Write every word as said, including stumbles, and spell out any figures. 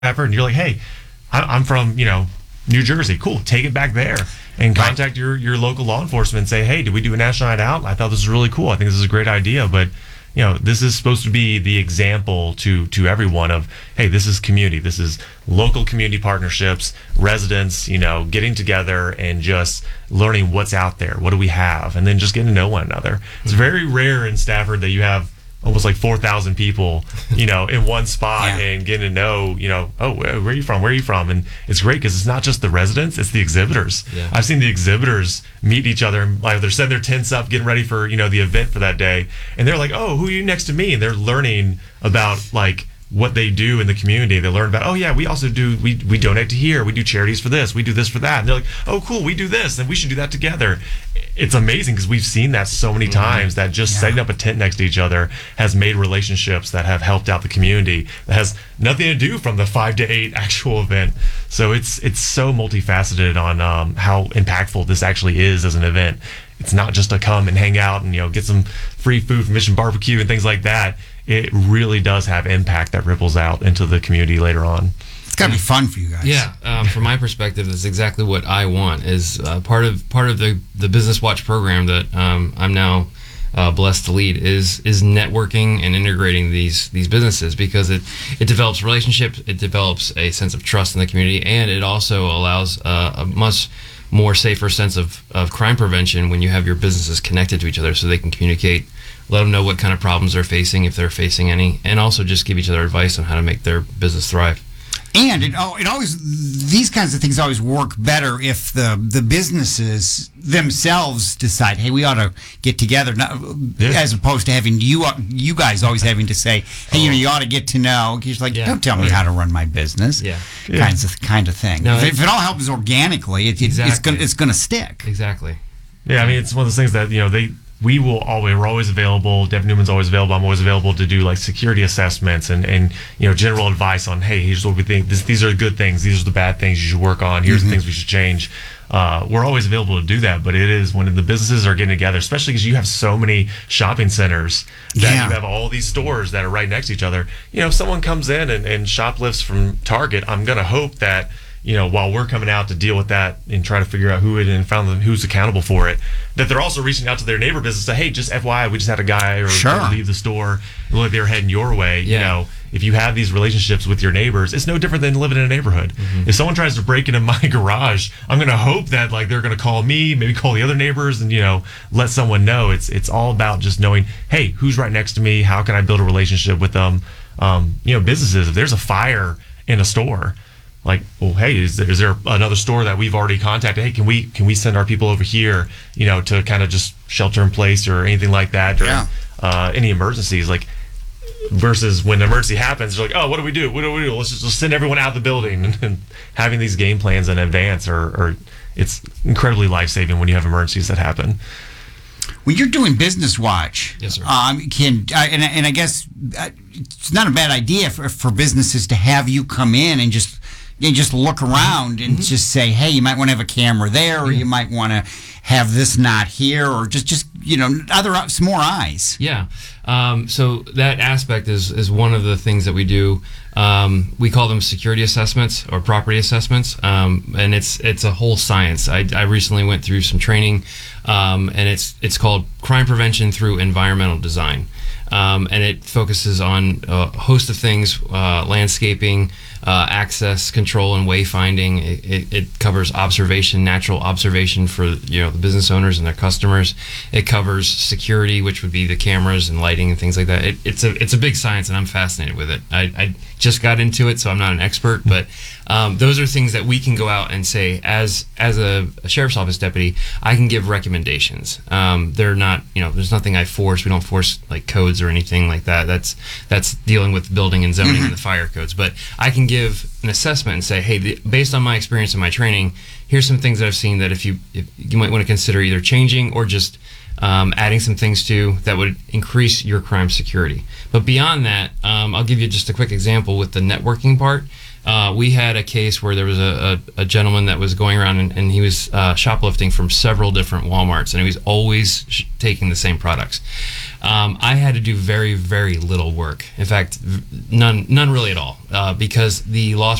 Stafford, and you're like, hey, I- I'm from, you know, New Jersey. Cool. Take it back there and contact your, your local law enforcement and say, hey, did we do a national night out? I thought this was really cool. I think this is a great idea. But, you know, this is supposed to be the example to, to everyone of, hey, this is community. This is local community partnerships, residents, you know, getting together and just learning what's out there. What do we have? And then just getting to know one another. It's very rare in Stafford that you have almost like four thousand people, you know, in one spot yeah. and getting to know, you know, oh, where are you from? Where are you from? And it's great because it's not just the residents, it's the exhibitors. Yeah. I've seen the exhibitors meet each other and like they're setting their tents up, getting ready for, you know, the event for that day. And they're like, oh, who are you next to me? And they're learning about like what they do in the community. They learn about, oh yeah, we also do, we, we donate to here. We do charities for this. We do this for that. And they're like, oh cool, we do this and we should do that together. It's amazing because we've seen that so many times that just yeah. setting up a tent next to each other has made relationships that have helped out the community that has nothing to do from the five to eight actual event. So it's it's so multifaceted on um, how impactful this actually is as an event. It's not just to come and hang out and, you know, get some free food from Mission Barbecue and things like that. It really does have impact that ripples out into the community later on. It's got to be fun for you guys. Yeah, um, from my perspective, that's exactly what I want. Is uh, part of part of the the Business Watch program that um, I'm now uh, blessed to lead is is networking and integrating these these businesses, because it it develops relationships, it develops a sense of trust in the community, and it also allows uh, a much more safer sense of, of crime prevention when you have your businesses connected to each other so they can communicate, let them know what kind of problems they're facing if they're facing any, and also just give each other advice on how to make their business thrive. And it, it always, these kinds of things always work better if the the businesses themselves decide, hey, we ought to get together, not, yeah. as opposed to having you you guys always having to say, hey, oh. you know, you ought to get to know. Because like, yeah. don't tell me how to run my business. Yeah, kinds of kind of thing. No, if, if it all happens organically, it, exactly. it's gonna it's gonna stick. Exactly. Yeah, I mean, it's one of those things that, you know, they. We will always, we're always available. Devin Newman's always available. I'm always available to do like security assessments and, and you know, general advice on, hey, here's what we think. This, these are the good things. These are the bad things you should work on. Here's mm-hmm. the things we should change. Uh, we're always available to do that. But it is when the businesses are getting together, especially because you have so many shopping centers that yeah. you have all these stores that are right next to each other. You know, if someone comes in and, and shoplifts from Target, I'm going to hope that, you know, while we're coming out to deal with that and try to figure out who it and found them, who's accountable for it, that they're also reaching out to their neighbor business and say, hey, just F Y I, we just had a guy or sure. leave the store, look like they're heading your way. Yeah. You know, if you have these relationships with your neighbors, it's no different than living in a neighborhood. Mm-hmm. If someone tries to break into my garage, I'm going to hope that like they're going to call me, maybe call the other neighbors, and you know, let someone know. It's it's all about just knowing, hey, who's right next to me? How can I build a relationship with them? Um, you know, businesses. If there's a fire in a store, like, well, hey, is there, is there another store that we've already contacted? Hey, can we can we send our people over here, you know, to kind of just shelter in place or anything like that during yeah. uh, any emergencies? Like, versus when an emergency happens, they're like, oh, what do we do? What do we do? Let's just let's send everyone out of the building. And, and having these game plans in advance, or, or it's incredibly life saving when you have emergencies that happen. When you're doing Business Watch, yes, sir. Um, can uh, and and I guess uh, it's not a bad idea for for businesses to have you come in and just. And just look around and mm-hmm. just say, hey, you might want to have a camera there, or yeah. you might want to have this not here, or just, just you know, other some more eyes. Yeah. Um, so that aspect is is one of the things that we do. Um, we call them security assessments or property assessments, um, and it's it's a whole science. I, I recently went through some training, um, and it's it's called crime prevention through environmental design, um, and it focuses on a host of things: uh, landscaping, uh, access control, and wayfinding. It, it, it covers observation, natural observation for you know the business owners and their customers. It covers security, which would be the cameras and lighting and things like that. It, it's a it's a big science, and I'm fascinated with it. I, I just got into it, so I'm not an expert, but um, those are things that we can go out and say, as as a, a sheriff's office deputy, I can give recommendations. Um, they're not, you know, there's nothing I force. We don't force like codes or anything like that. That's that's dealing with building and zoning and the fire codes. But I can give an assessment and say, hey, the, based on my experience and my training, here's some things that I've seen that if you if you might want to consider either changing or just Um, adding some things to that would increase your crime security. But beyond that, um, I'll give you just a quick example with the networking part. Uh, we had a case where there was a, a, a gentleman that was going around and, and he was uh, shoplifting from several different Walmarts, and he was always sh- taking the same products. Um, I had to do very, very little work. In fact, v- none, none really at all, uh, because the loss